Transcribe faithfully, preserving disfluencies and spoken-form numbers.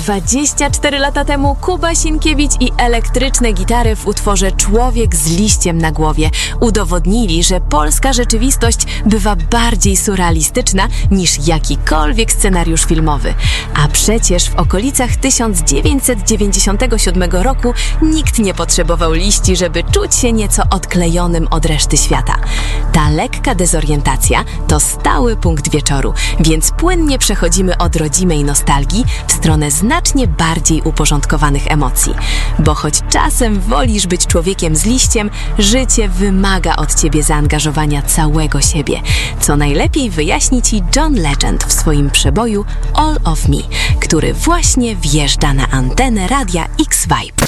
dwadzieścia cztery lata temu Kuba Sienkiewicz i elektryczne gitary w utworze Człowiek z liściem na głowie udowodnili, że polska rzeczywistość bywa bardziej surrealistyczna niż jakikolwiek scenariusz filmowy. A przecież w okolicach tysiąc dziewięćset dziewięćdziesiątego siódmego roku nikt nie potrzebował liści, żeby czuć się nieco odklejonym od reszty świata. Ta lekka dezorientacja to stały punkt wieczoru, więc płynnie przechodzimy od rodzimej nostalgii w stronę znacznie bardziej uporządkowanych emocji. Bo choć czasem wolisz być człowiekiem z liściem, życie wymaga od ciebie zaangażowania całego siebie, co najlepiej wyjaśni ci John Legend w swoim przeboju All of Me, który właśnie wjeżdża na antenę radia X-Vibe.